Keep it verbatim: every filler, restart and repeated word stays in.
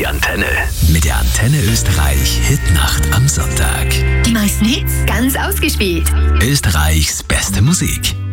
Antenne. Mit der Antenne Österreich Hitnacht am Sonntag. Die meisten Hits ganz ausgespielt. Österreichs beste Musik.